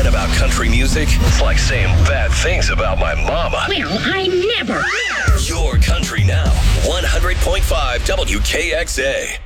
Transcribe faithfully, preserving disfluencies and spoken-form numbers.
bad about country music, it's like saying bad things about my mama. Well, I never. Your country now. one hundred point five W K X A.